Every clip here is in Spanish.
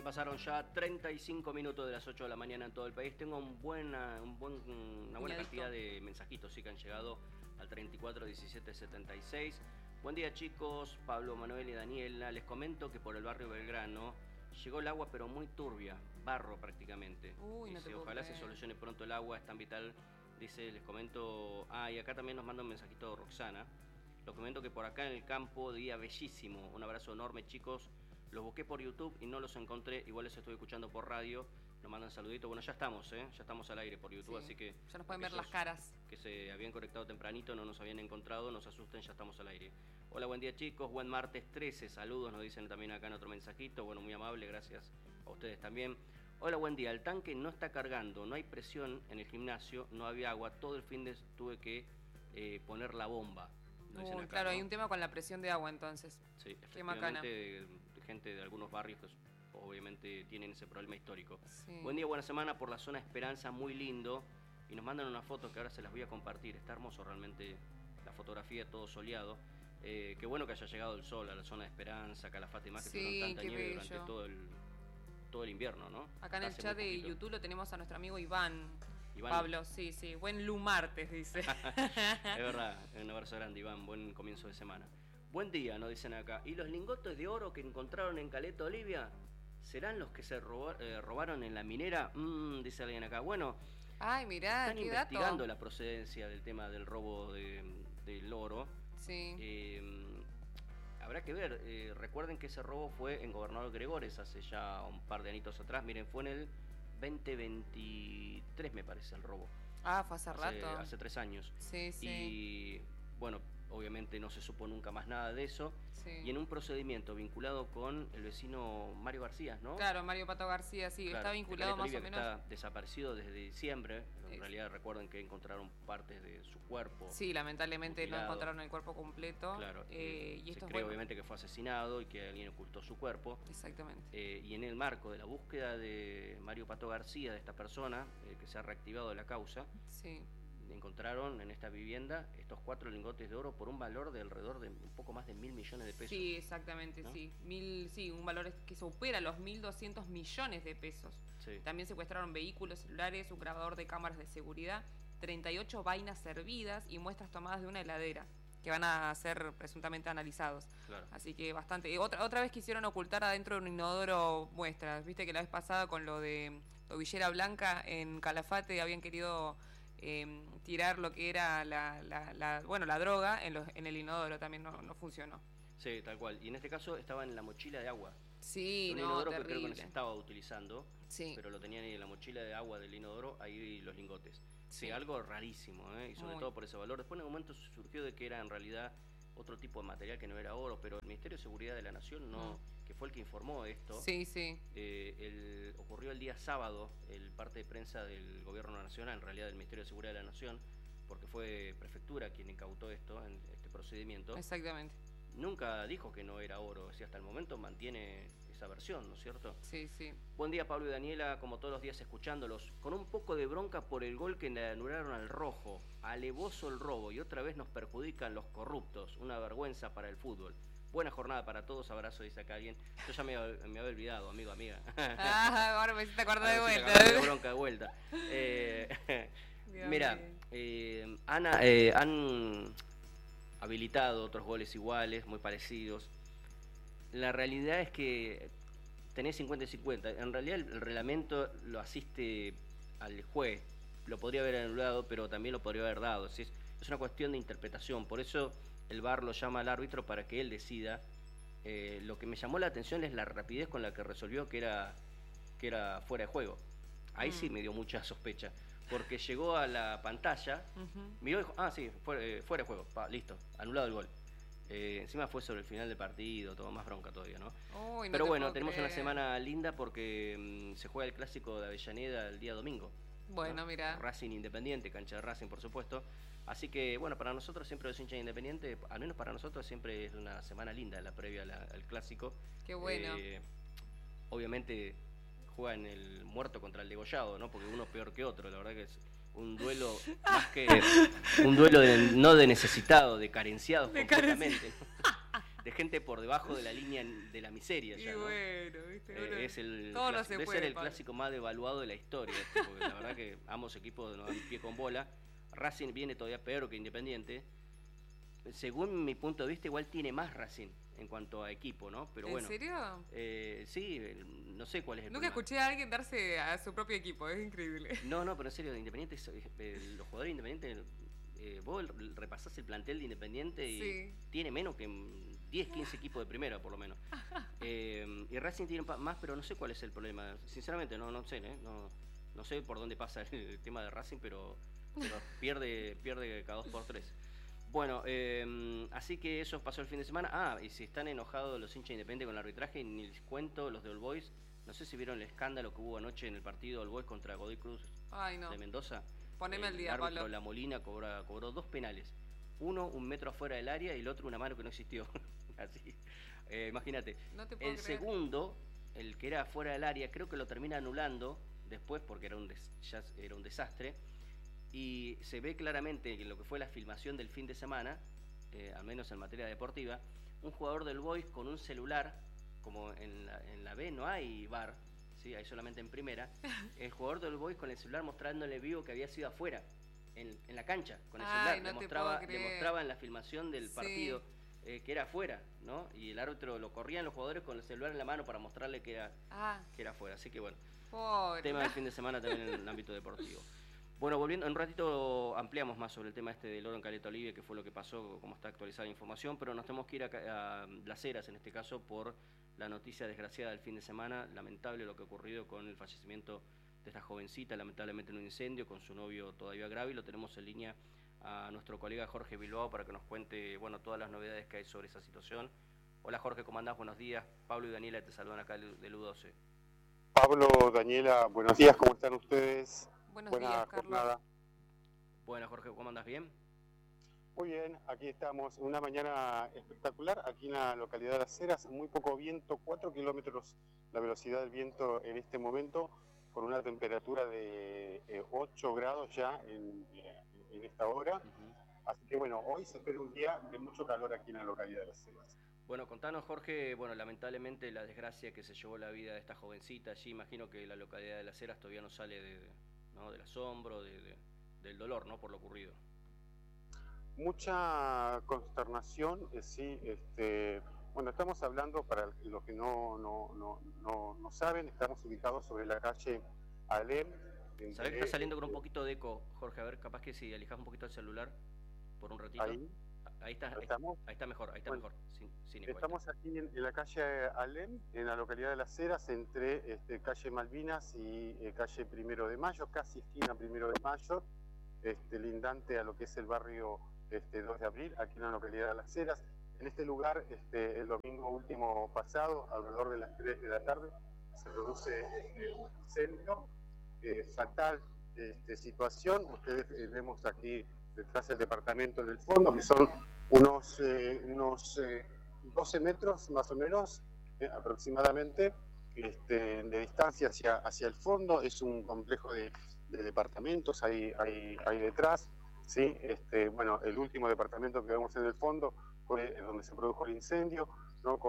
pasaron ya 35 minutos de las 8 de la mañana en todo el país. Tengo una buena cantidad de mensajitos sí, que han llegado al 34 17 76. Buen día, chicos. Pablo, Manuel y Daniela. Les comento que por el barrio Belgrano llegó el agua, pero muy turbia, barro prácticamente. Dice, ojalá se solucione pronto el agua, es tan vital. Dice, les comento. Y acá también nos manda un mensajito Roxana. Los comento que por acá en el campo, día bellísimo. Un abrazo enorme, chicos. Los busqué por YouTube y no los encontré. Igual les estoy escuchando por radio. Nos mandan saluditos. Bueno, ya estamos al aire por YouTube, sí, así que ya nos pueden ver las caras. Que se habían conectado tempranito, no nos habían encontrado, no se asusten, ya estamos al aire. Hola, buen día, chicos. Buen martes 13. Saludos, nos dicen también acá en otro mensajito. Bueno, muy amable, gracias a ustedes también. Hola, buen día. El tanque no está cargando, no hay presión en el gimnasio, no había agua. Todo el fin de tuve que poner la bomba. Acá, claro, ¿no? Hay un tema con la presión de agua entonces. Sí, qué macana. Gente de algunos barrios que obviamente tienen ese problema histórico. Sí. Buen día, buena semana por la zona Esperanza, muy lindo. Y nos mandan una foto que ahora se las voy a compartir. Está hermoso realmente la fotografía, todo soleado. Qué bueno que haya llegado el sol a la zona de Esperanza, Calafate y más, que tuvieron tanta nieve bello. durante todo el invierno, ¿no? Acá en el chat de YouTube lo tenemos a nuestro amigo Iván. Pablo, sí, buen martes, dice. Es verdad, un abrazo grande, Iván, buen comienzo de semana. Buen día, nos dicen acá. ¿Y los lingotes de oro que encontraron en Caleta, Olivia? ¿Serán los que se robaron en la minera? Dice alguien acá. Bueno, mirá, están investigando la procedencia del tema del robo del oro. Sí. Habrá que ver. Recuerden que ese robo fue en Gobernador Gregores hace ya un par de añitos atrás. Miren, fue en el 2023 me parece el robo. Fue hace rato. Hace 3 años. Sí. Y bueno, obviamente no se supo nunca más nada de eso. Sí. Y en un procedimiento vinculado con el vecino Mario García, ¿no? Claro, Mario Pato García, sí, claro, está vinculado más o menos. Está desaparecido desde diciembre. En realidad recuerden que encontraron partes de su cuerpo. Sí, lamentablemente mutilado. No encontraron el cuerpo completo. Claro. Y se cree obviamente que fue asesinado y que alguien ocultó su cuerpo. Exactamente. Y en el marco de la búsqueda de Mario Pato García, de esta persona, que se ha reactivado la causa, sí, encontraron en esta vivienda estos 4 lingotes de oro por un valor de alrededor de un poco más de 1.000 millones de pesos. Sí, exactamente, ¿no? Sí, un valor que supera los 1.200 millones de pesos. Sí. También secuestraron vehículos celulares, un grabador de cámaras de seguridad, 38 vainas servidas y muestras tomadas de una heladera que van a ser presuntamente analizados. Claro. Así que bastante. Otra vez quisieron ocultar adentro de un inodoro muestras. Viste que la vez pasada con lo de Tobillera Blanca en Calafate habían querido tirar lo que era la droga en el inodoro, también no funcionó. Sí, tal cual. Y en este caso estaba en la mochila de agua. Sí, un inodoro que creo que no se estaba utilizando, sí, pero lo tenían ahí en la mochila de agua del inodoro, ahí los lingotes. Sí, algo rarísimo, y sobre todo por ese valor. Después en un momento surgió de que era en realidad otro tipo de material que no era oro, pero el Ministerio de Seguridad de la Nación que fue el que informó esto. Sí. Ocurrió el día sábado el parte de prensa del Gobierno Nacional, en realidad del Ministerio de Seguridad de la Nación, porque fue Prefectura quien incautó esto, en este procedimiento. Exactamente. Nunca dijo que no era oro, si hasta el momento mantiene esa versión, ¿no es cierto? Sí. Buen día, Pablo y Daniela, como todos los días escuchándolos, con un poco de bronca por el gol que le anularon al rojo, alevoso el robo y otra vez nos perjudican los corruptos, una vergüenza para el fútbol. Buena jornada para todos, abrazo, dice acá alguien. Yo ya me había olvidado, amigo, amiga. Ahora me hiciste acordar de vuelta. De bronca de vuelta. Mira, han habilitado otros goles iguales, muy parecidos. La realidad es que tenés 50 y 50. En realidad el reglamento lo asiste al juez. Lo podría haber anulado, pero también lo podría haber dado. Es una cuestión de interpretación. Por eso el VAR lo llama al árbitro para que él decida. Lo que me llamó la atención es la rapidez con la que resolvió que era fuera de juego. Ahí sí me dio mucha sospecha. Porque llegó a la pantalla, miró y dijo, sí, fuera de juego, listo, anulado el gol. Encima fue sobre el final del partido, todo más bronca todavía, ¿no? Pero bueno, tenemos una semana linda porque se juega el clásico de Avellaneda el día domingo. Bueno, ¿no? Mira. Racing Independiente, cancha de Racing, por supuesto. Así que, bueno, para nosotros siempre los hinchas de Independiente, al menos para nosotros siempre es una semana linda la previa al clásico. Qué bueno. Obviamente juegan el muerto contra el degollado, ¿no? Porque uno peor que otro, la verdad que es un duelo más que un duelo no de necesitado, de carenciados completamente. de gente por debajo de la línea de la miseria. Ya, y ¿no? bueno, ¿viste? Es el Todo no se debe puede, ser el Pablo. clásico más devaluado de la historia, porque la verdad que ambos equipos no dan pie con bola. Racing viene todavía peor que Independiente. Según mi punto de vista, igual tiene más Racing en cuanto a equipo, ¿no? Pero bueno. ¿En serio? Sí, no sé cuál es el Nunca problema. escuché a alguien darse a su propio equipo, es increíble. No, pero en serio, de Independiente, los jugadores de Independiente, vos repasás el plantel de Independiente y Sí. tiene menos que 10, 15 equipos de primera, por lo menos. Y Racing tiene más, pero no sé cuál es el problema. Sinceramente, no sé, ¿eh? No sé por dónde pasa el tema de Racing, pero pierde cada 2 por 3. Bueno, así que eso pasó el fin de semana. Y si están enojados los hinchas Independientes con el arbitraje, ni les cuento los de All Boys. No sé si vieron el escándalo que hubo anoche en el partido All Boys contra Godoy Cruz de Mendoza. Poneme al día, El árbitro Pablo. La Molina cobró 2 penales. Uno, 1 metro afuera del área, y el otro, una mano que no existió. Así, imagínate. No te puedo El creer. segundo, el que era fuera del área, creo que lo termina anulando después porque ya era un desastre. Y se ve claramente en lo que fue la filmación del fin de semana, al menos en materia deportiva, un jugador del Boys con un celular, como en la B no hay VAR, ¿sí? Hay solamente en primera, el jugador del Boys con el celular mostrándole vivo que había sido afuera, en la cancha, con el celular. No Le mostraba en la filmación del partido que era afuera, ¿no? Y el árbitro lo corrían los jugadores con el celular en la mano para mostrarle que era afuera. Así que bueno, pobre. Tema del fin de semana también en el ámbito deportivo. Bueno, volviendo, en un ratito ampliamos más sobre el tema del oro en Caleta Olivia, que fue lo que pasó, cómo está actualizada la información, pero nos tenemos que ir a Las Heras, en este caso, por la noticia desgraciada del fin de semana. Lamentable lo que ha ocurrido con el fallecimiento de esta jovencita, lamentablemente en un incendio, con su novio todavía grave, y lo tenemos en línea a nuestro colega Jorge Bilbao para que nos cuente, bueno, todas las novedades que hay sobre esa situación. Hola Jorge, ¿cómo andás? Buenos días. Pablo y Daniela te saludan acá del U12. Pablo, Daniela, buenos días, ¿cómo están ustedes? Buenos días, jornada. Carlos. Bueno, Jorge, ¿cómo andás? ¿Bien? Muy bien, aquí estamos, una mañana espectacular, aquí en la localidad de Las Heras, muy poco viento, 4 kilómetros la velocidad del viento en este momento, con una temperatura de 8 grados ya en esta hora. Así que bueno, hoy se espera un día de mucho calor aquí en la localidad de Las Heras. Bueno, contanos, Jorge, bueno, lamentablemente la desgracia que se llevó la vida de esta jovencita allí, imagino que la localidad de Las Heras todavía no sale del asombro, del dolor, ¿no?, por lo ocurrido. Mucha consternación, sí, bueno, estamos hablando, para los que no saben, estamos ubicados sobre la calle Alem. ¿Sabés que está saliendo con un poquito de eco, Jorge? A ver, capaz que si alejás un poquito el celular por un ratito. Ahí está mejor, mejor. Sin eco, estamos aquí en la calle Alem, en la localidad de Las Heras, entre calle Malvinas y calle 1 de Mayo, casi esquina 1 de Mayo, lindante a lo que es el barrio 2 de Abril, aquí en la localidad de Las Heras. En este lugar, el domingo último pasado, alrededor de las 3 de la tarde, se produce un incendio, fatal situación. Ustedes vemos aquí detrás del departamento en el fondo, que son unos 12 metros más o menos, aproximadamente, de distancia hacia el fondo. Es un complejo de departamentos, hay detrás, ¿sí? Bueno, el último departamento que vemos en el fondo fue donde se produjo el incendio, ¿no?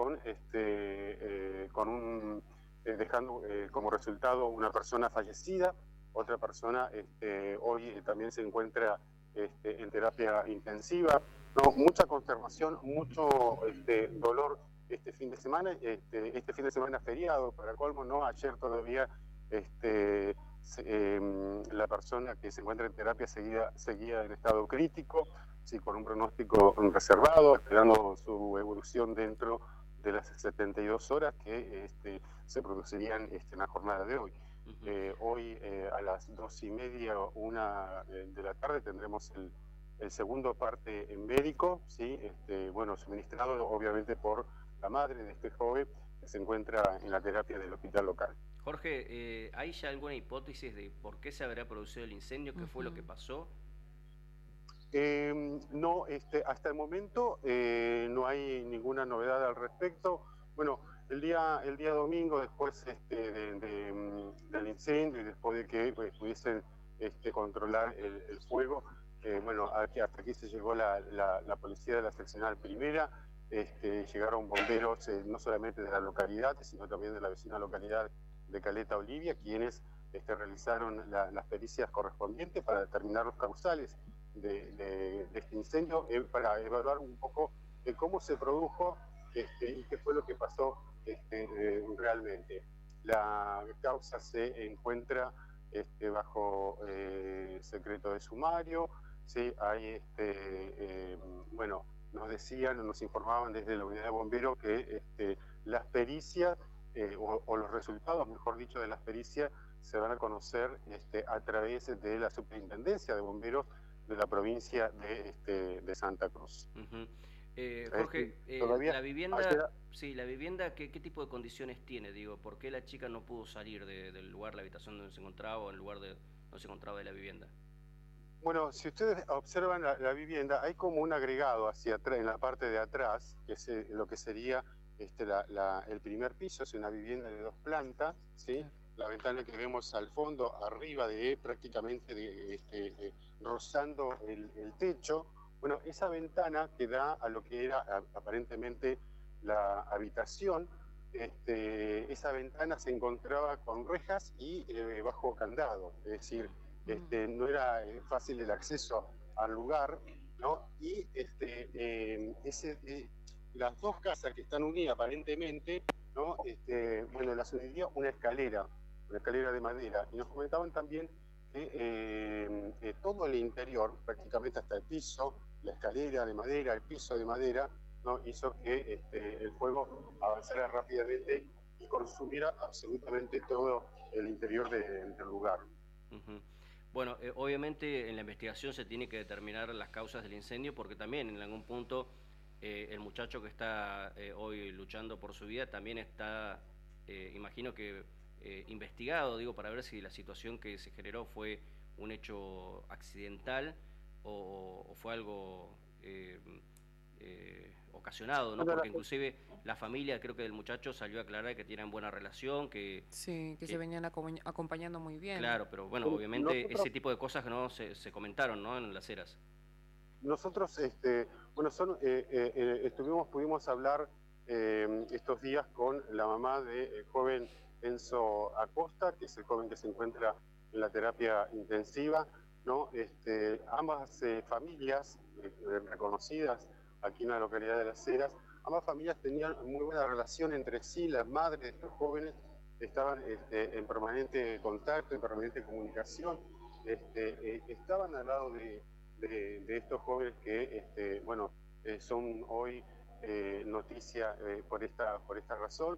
Dejando como resultado una persona fallecida. Otra persona hoy también se encuentra en terapia intensiva, ¿no? Mucha consternación, mucho dolor este fin de semana, este fin de semana feriado, para colmo, ¿no? Ayer todavía la persona que se encuentra en terapia seguía en estado crítico, sí, con un pronóstico reservado, esperando su evolución dentro de las 72 horas que se producirían en la jornada de hoy. Hoy a las 2:30, 1 de la tarde tendremos el segundo parte en médico, ¿sí? Bueno, suministrado obviamente por la madre de este joven que se encuentra en la terapia del hospital local. Jorge, ¿hay ya alguna hipótesis de por qué se habrá producido el incendio? ¿Qué fue lo que pasó? No, hasta el momento no hay ninguna novedad al respecto. Bueno, el día domingo, después del incendio y después de que pudiesen controlar el fuego, bueno, hasta aquí se llegó la policía de la seccional primera, llegaron bomberos no solamente de la localidad, sino también de la vecina localidad de Caleta Olivia, quienes realizaron las pericias correspondientes para determinar los causales de este incendio, para evaluar un poco de cómo se produjo y qué fue lo que pasó realmente. La causa se encuentra bajo secreto de sumario, ¿sí? Hay, bueno, nos informaban desde la unidad de bomberos que las pericias o los resultados, mejor dicho, de las pericias se van a conocer a través de la superintendencia de bomberos de la provincia de Santa Cruz. Jorge, todavía la vivienda, ayer... sí, la vivienda, ¿qué tipo de condiciones tiene? Digo, ¿por qué la chica no pudo salir del lugar, la habitación donde se encontraba o el lugar donde se encontraba de la vivienda? Bueno, si ustedes observan la vivienda, hay como un agregado hacia atrás, en la parte de atrás, que es lo que sería el primer piso, es una vivienda de 2 plantas, ¿sí? La ventana que vemos al fondo, arriba prácticamente rozando el techo. Bueno, esa ventana que da a lo que era aparentemente la habitación, esa ventana se encontraba con rejas y bajo candado, es decir, no era fácil el acceso al lugar, ¿no? Y las 2 casas que están unidas aparentemente, ¿no? Bueno, las uniría una escalera de madera. Y nos comentaban también que todo el interior, prácticamente hasta el piso, la escalera de madera, el piso de madera, ¿no? Hizo que el fuego avanzara rápidamente y consumiera absolutamente todo el interior del lugar. Bueno, obviamente en la investigación se tiene que determinar las causas del incendio porque también en algún punto el muchacho que está hoy luchando por su vida también está, imagino que investigado, digo, para ver si la situación que se generó fue un hecho accidental o fue algo ocasionado, ¿no? Porque inclusive la familia, creo que del muchacho salió a aclarar que tienen buena relación, que se venían acompañando muy bien. Claro, pero bueno, obviamente ese tipo de cosas no se comentaron, ¿no? En las eras. Nosotros, bueno, pudimos hablar estos días con la mamá del joven Enzo Acosta, que es el joven que se encuentra en la terapia intensiva, ¿no? Ambas familias reconocidas aquí en la localidad de Las Heras, ambas familias tenían muy buena relación entre sí. Las madres de estos jóvenes estaban en permanente contacto, en permanente comunicación, estaban al lado de estos jóvenes que, bueno, son hoy noticia por esta razón.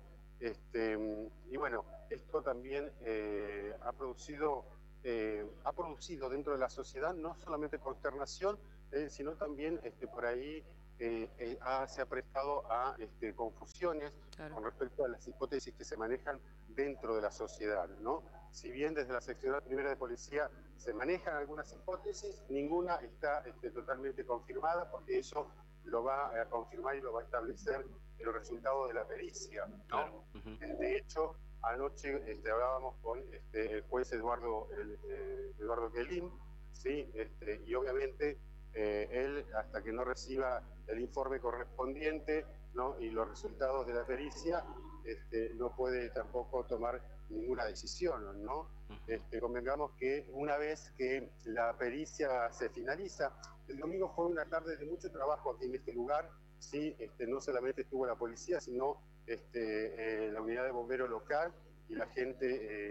Y bueno, esto también ha producido dentro de la sociedad no solamente consternación, sino también por ahí se ha prestado a confusiones con respecto a las hipótesis que se manejan dentro de la sociedad, ¿no? Si bien desde la seccional primera de policía se manejan algunas hipótesis, ninguna está totalmente confirmada, porque eso lo va a confirmar y lo va a establecer el resultado de la pericia, ¿no? Claro. De hecho, anoche hablábamos con el juez Eduardo Quelín, ¿sí? Y obviamente él, hasta que no reciba el informe correspondiente, ¿no? Y los resultados de la pericia, no puede tampoco tomar ninguna decisión, ¿no? Convengamos que una vez que la pericia se finaliza, el domingo fue una tarde de mucho trabajo aquí en este lugar, ¿sí? No solamente estuvo la policía, sino la unidad de bombero local y la gente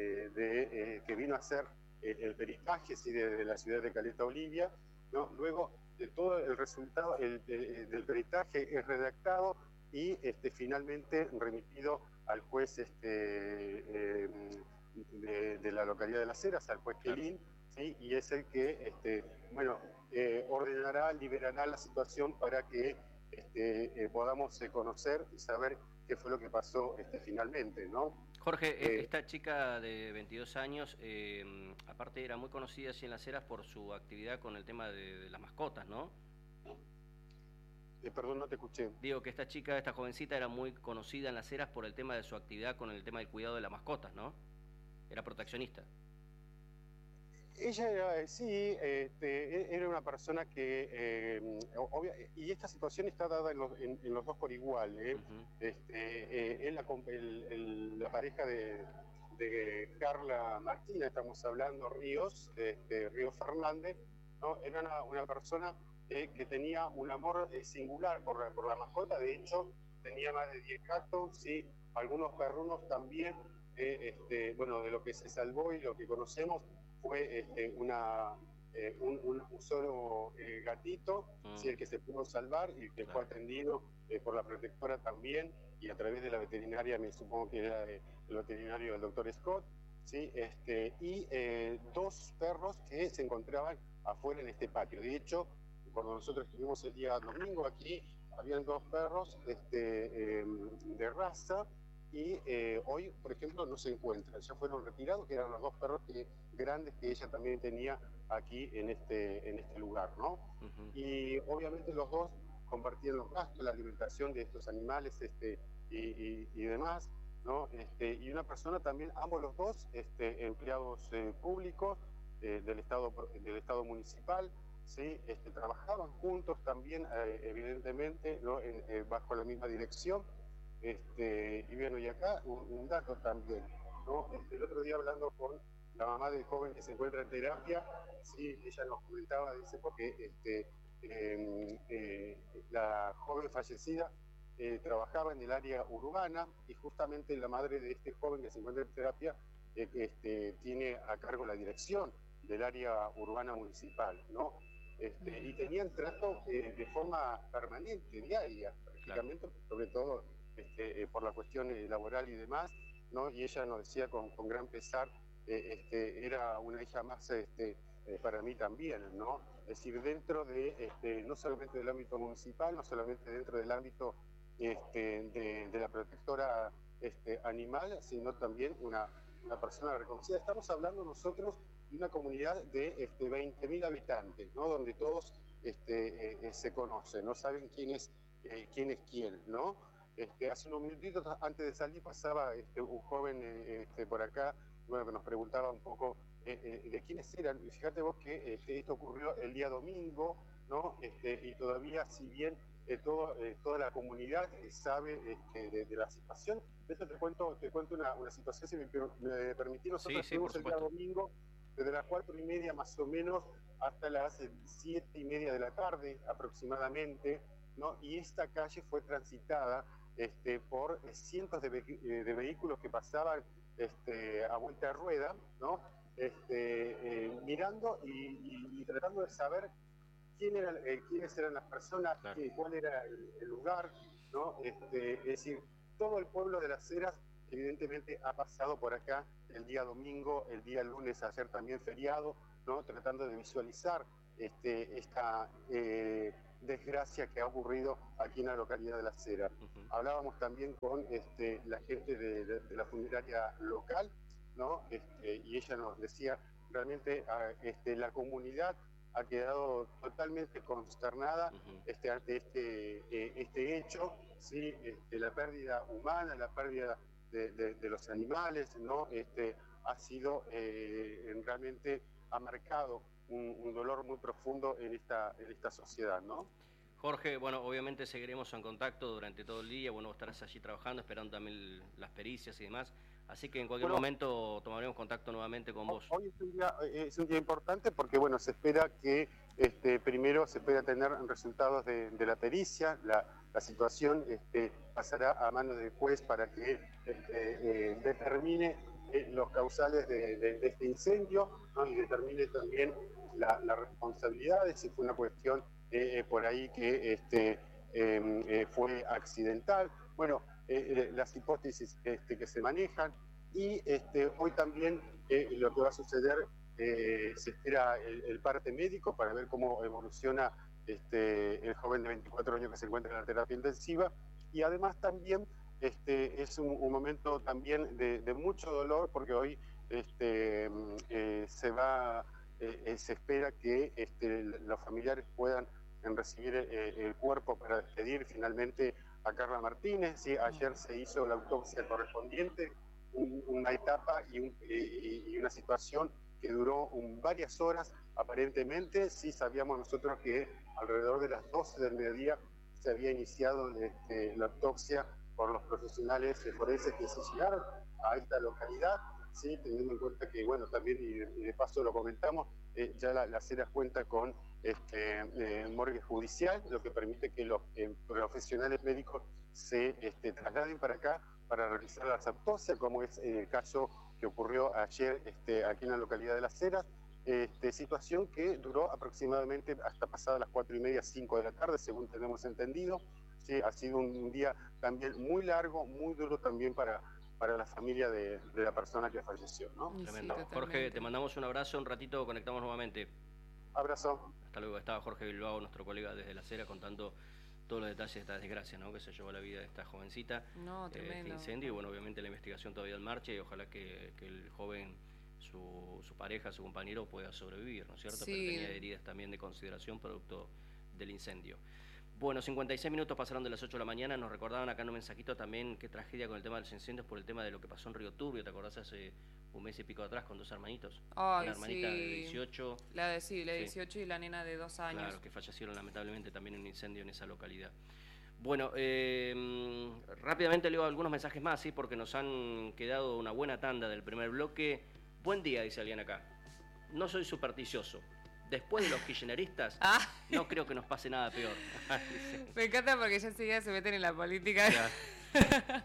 que vino a hacer el peritaje, ¿sí? de la ciudad de Caleta Olivia, ¿no? Luego de todo el resultado del peritaje es redactado y finalmente remitido al juez de la localidad de Las Heras, al juez Quelín, ¿sí? Y es el que ordenará, liberará la situación para que podamos conocer y saber qué fue lo que pasó finalmente, ¿no? Jorge, esta chica de 22 años, aparte era muy conocida así en Las Heras por su actividad con el tema de las mascotas, ¿no? Perdón, no te escuché. Digo que esta chica, esta jovencita, era muy conocida en Las Heras por el tema de su actividad con el tema del cuidado de las mascotas, ¿no? Era proteccionista. Ella era, sí, era una persona que, y esta situación está dada en los dos por igual. Es la pareja de Carla Martina, estamos hablando, Ríos, Ríos Fernández, ¿no? Era una persona que tenía un amor singular por la mascota. De hecho, tenía más de 10 gatos, ¿sí? Algunos perrunos también. Bueno, de lo que se salvó y lo que conocemos fue un solo gatito, ¿sí? El que se pudo salvar y que fue atendido por la protectora también, y a través de la veterinaria, me supongo que era el veterinario del doctor Scott, ¿sí? Y dos perros que se encontraban afuera en este patio. De hecho, cuando nosotros estuvimos el día domingo aquí, habían dos perros de raza, y hoy, por ejemplo, no se encuentran, ya fueron retirados, que eran los dos perros grandes que ella también tenía aquí en este lugar, ¿no? Y obviamente los dos compartían los gastos, la alimentación de estos animales y demás, ¿no? Y una persona también, ambos los dos, empleados públicos del Estado municipal, ¿sí? Trabajaban juntos también, evidentemente, ¿no? Bajo la misma dirección. Y bueno, y acá un dato también, ¿no? El otro día, hablando con la mamá del joven que se encuentra en terapia, sí, ella nos comentaba, dice, porque la joven fallecida trabajaba en el área urbana, y justamente la madre de este joven que se encuentra en terapia tiene a cargo la dirección del área urbana municipal, ¿no? Y tenían trato de forma permanente, diaria, prácticamente, sobre todo por la cuestión laboral y demás, ¿no? Y ella nos decía con gran pesar, era una hija más para mí también, ¿no? Es decir, dentro de, no solamente del ámbito municipal, no solamente dentro del ámbito de la protectora animal, sino también una persona reconocida. Estamos hablando nosotros de una comunidad de 20.000 habitantes, ¿no? Donde todos se conocen, no saben quién es quién, ¿no? Hace unos minutitos antes de salir pasaba un joven por acá, bueno, que nos preguntaba un poco de quiénes eran. Y fíjate vos que esto ocurrió el día domingo, ¿no? Y todavía, si bien toda la comunidad sabe de la situación. De hecho, te cuento una situación, si me permitís. Nosotros estuvimos el día domingo desde las 4:30 más o menos hasta las 7:30 de la tarde aproximadamente, ¿no? Y esta calle fue transitada por cientos de vehículos que pasaban a vuelta de rueda, ¿no? Mirando y tratando de saber quiénes eran las personas, claro, cuál era el lugar, ¿no? Es decir, todo el pueblo de Las Heras evidentemente ha pasado por acá el día domingo, el día lunes, ayer también feriado, ¿no? Tratando de visualizar esta desgracia que ha ocurrido aquí en la localidad de Las Heras. Hablábamos también con la gente de la funeraria local, ¿no? Y ella nos decía, realmente la comunidad ha quedado totalmente consternada ante este hecho, ¿sí? La pérdida humana, la pérdida de los animales, ¿no? Ha sido realmente, ha marcado un dolor muy profundo en esta sociedad, ¿no? Jorge, bueno, obviamente seguiremos en contacto durante todo el día. Bueno, estarás allí trabajando, esperando también las pericias y demás. Así que en cualquier momento tomaremos contacto nuevamente con vos. Hoy es un día importante porque, bueno, se espera que primero se pueda tener resultados de la pericia. La situación pasará a manos del juez para que determine los causales de este incendio, ¿no? Y determine también la responsabilidad, si fue una cuestión por ahí que fue accidental. Bueno, las hipótesis que se manejan. Y hoy también lo que va a suceder, se espera el parte médico para ver cómo evoluciona el joven de 24 años que se encuentra en la terapia intensiva. Y además también es un momento también de mucho dolor, porque hoy se espera que los familiares puedan recibir el cuerpo para despedir finalmente a Carla Martínez. ¿Sí? Ayer se hizo la autopsia correspondiente, una etapa y una situación que duró varias horas aparentemente. Sí sabíamos nosotros que alrededor de las 12 del mediodía se había iniciado la autopsia por los profesionales forenses que se llegaron a esta localidad, ¿sí? Teniendo en cuenta que, bueno, también, y de paso lo comentamos, ya Las Heras cuenta con morgue judicial, lo que permite que los profesionales médicos se trasladen para acá para realizar las autopsias, como es el caso que ocurrió ayer aquí en la localidad de Las Heras. Situación que duró aproximadamente hasta pasadas las 4:30, 5 de la tarde, según tenemos entendido. Sí, ha sido un día también muy largo, muy duro también para la familia de la persona que falleció, ¿no? Tremendo. Sí, Jorge, te mandamos un abrazo, un ratito conectamos nuevamente. Abrazo. Hasta luego. Estaba Jorge Bilbao, nuestro colega desde Las Heras, contando todos los detalles de esta desgracia, ¿no? Que se llevó la vida de esta jovencita. No, tremendo. Este incendio, y bueno, obviamente la investigación todavía en marcha, y ojalá que el joven, su pareja, su compañero pueda sobrevivir, ¿no es cierto? Sí. Pero tenía heridas también de consideración producto del incendio. Bueno, 56 minutos pasaron de las 8 de la mañana. Nos recordaban acá en un mensajito también qué tragedia con el tema de los incendios por el tema de lo que pasó en Río Turbio. ¿Te acordás hace un mes y pico atrás con 2 hermanitos? Ay, una hermanita sí. de 18. La de 18 y la nena de 2 años. Claro, que fallecieron lamentablemente también en un incendio en esa localidad. Bueno, rápidamente leo algunos mensajes más, ¿sí? Porque nos han quedado una buena tanda del primer bloque. Buen día, dice alguien acá. No soy supersticioso. Después de los kirchneristas, no creo que nos pase nada peor. Me encanta porque ya enseguida se meten en la política. Claro.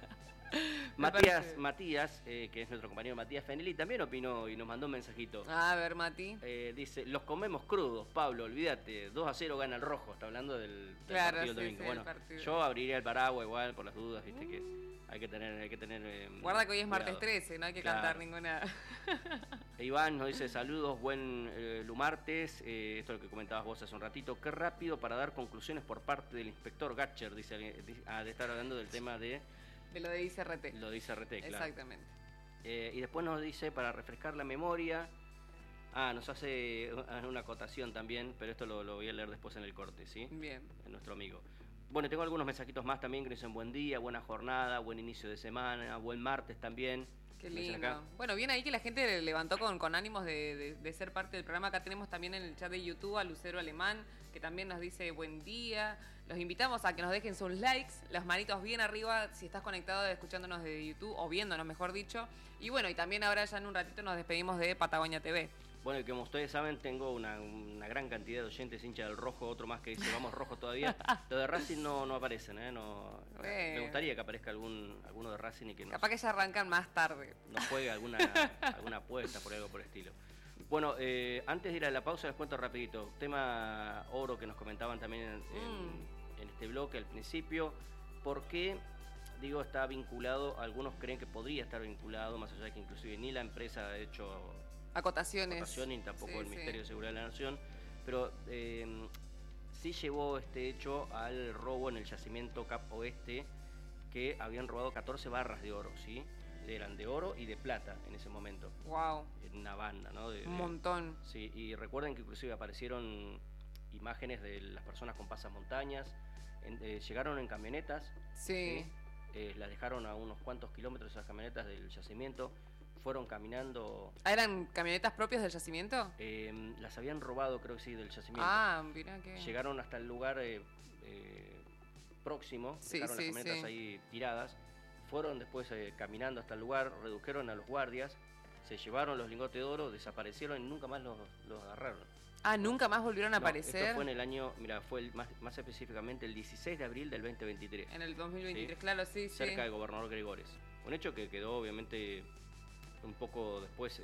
Matías, que es nuestro compañero Matías Fenelli, también opinó y nos mandó un mensajito. A ver, Mati. Dice, los comemos crudos, Pablo, olvídate, 2-0 gana el rojo. Está hablando del claro, partido del domingo. Bueno, yo abriría el paraguas igual por las dudas, viste que hay que tener guarda que hoy es cuidado. Martes 13, no hay que cantar ninguna. Iván nos dice, saludos, buen lumartes. Esto es lo que comentabas vos hace un ratito. Qué rápido para dar conclusiones por parte del inspector Gatcher, dice de estar hablando del tema de lo de ICRT. Lo de ICRT, claro. Exactamente. Y después nos dice, para refrescar la memoria, nos hace una acotación también, pero esto lo voy a leer después en el corte, ¿sí? Bien. Nuestro amigo. Bueno, tengo algunos mensajitos más también que dicen buen día, buena jornada, buen inicio de semana, buen martes también. Qué lindo. Bueno, bien ahí que la gente levantó con ánimos de ser parte del programa. Acá tenemos también en el chat de YouTube a Lucero Alemán, que también nos dice buen día. Los invitamos a que nos dejen sus likes, las manitos bien arriba si estás conectado escuchándonos de YouTube o viéndonos, mejor dicho. Y bueno, y también ahora ya en un ratito nos despedimos de Patagonia TV. Bueno, y como ustedes saben, tengo una gran cantidad de oyentes hinchas del rojo, otro más que dice vamos rojo todavía. Lo de Racing no aparecen, me gustaría que aparezca alguno de Racing y que capaz que ya arrancan más tarde. Nos juegue alguna apuesta por algo por el estilo. Bueno, antes de ir a la pausa les cuento rapidito. Tema oro que nos comentaban también en este bloque al principio. ¿Por qué? Digo, está vinculado, algunos creen que podría estar vinculado, más allá de que inclusive ni la empresa ha hecho acotaciones ni tampoco el Ministerio de Seguridad de la Nación, pero sí llevó este hecho al robo en el yacimiento Cap Oeste, que habían robado 14 barras de oro, ¿sí? Eran de oro y de plata en ese momento. Wow. En una banda, ¿no? Un montón. Sí, y recuerden que inclusive aparecieron imágenes de las personas con pasamontañas, llegaron en camionetas, sí. Las dejaron a unos cuantos kilómetros esas camionetas del yacimiento, fueron caminando. ¿Eran camionetas propias del yacimiento? Las habían robado, creo que sí, del yacimiento. Mirá que... Llegaron hasta el lugar próximo, dejaron las camionetas ahí tiradas, fueron después caminando hasta el lugar, redujeron a los guardias, se llevaron los lingotes de oro, desaparecieron y nunca más los agarraron. ¿Nunca más volvieron a aparecer? Esto fue en el año, fue más específicamente el 16 de abril del 2023. En el 2023, ¿sí? Claro, sí. Cerca del gobernador Gregores. Un hecho que quedó obviamente un poco después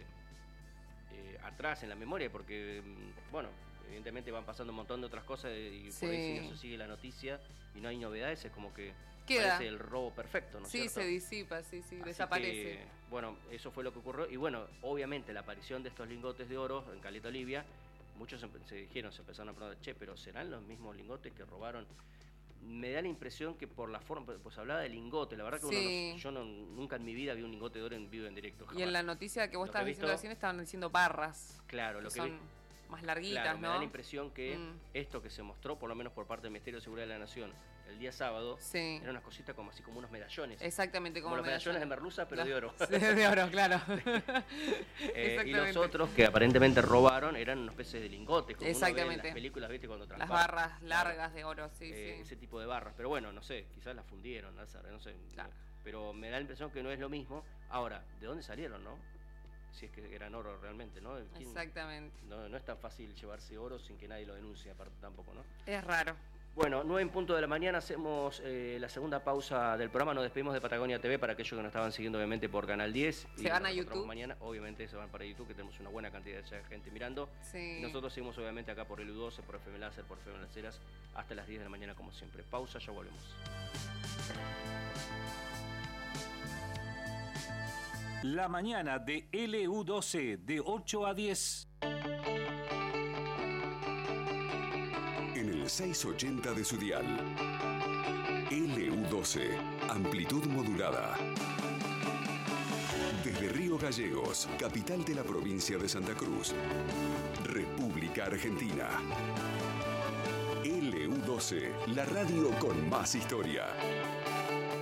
atrás en la memoria, porque, bueno, evidentemente van pasando un montón de otras cosas y por ahí si no se sigue la noticia y no hay novedades, es como que parece el robo perfecto, ¿no es cierto? Se disipa, desaparece. Que, bueno, eso fue lo que ocurrió y bueno, obviamente la aparición de estos lingotes de oro en Caleta Olivia, muchos se empezaron a preguntar, pero ¿serán los mismos lingotes que robaron? Me da la impresión que por la forma, pues hablaba de lingote, la verdad que yo nunca en mi vida vi un lingote de oro en vivo en directo. Jamás. Y en la noticia que vos estabas diciendo recién estaban diciendo barras. Claro, lo que son más larguitas, claro, ¿no? Me da la impresión que esto que se mostró, por lo menos por parte del Ministerio de Seguridad de la Nación, el día sábado, Sí. eran unas cositas como así, como unos medallones. Exactamente, como los medallones de merluza, pero de oro. De oro, claro. Y los otros que aparentemente robaron eran unos especies de lingotes, como uno ve en Exactamente. las películas, ¿viste? Cuando Las transparan. barras largas de oro, sí, sí. Ese tipo de barras. Pero bueno, no sé, quizás las fundieron, no sé. Claro. Pero me da la impresión que no es lo mismo. Ahora, ¿de dónde salieron, no? Si es que eran oro realmente, ¿no? Exactamente. No es tan fácil llevarse oro sin que nadie lo denuncie, aparte tampoco, ¿no? Es raro. Bueno, 9:00 a.m, hacemos la segunda pausa del programa, nos despedimos de Patagonia TV para aquellos que nos estaban siguiendo obviamente por Canal 10. ¿Se van a YouTube? Mañana, obviamente se van para YouTube, que tenemos una buena cantidad de gente mirando. Sí. Y nosotros seguimos obviamente acá por el U12, por FM Láser, por FM Las Heras, hasta las 10 de la mañana como siempre. Pausa, ya volvemos. La mañana de LU12, de 8 a 10. En el 680 de su dial. LU12, amplitud modulada. Desde Río Gallegos, capital de la provincia de Santa Cruz. República Argentina. LU12, la radio con más historia.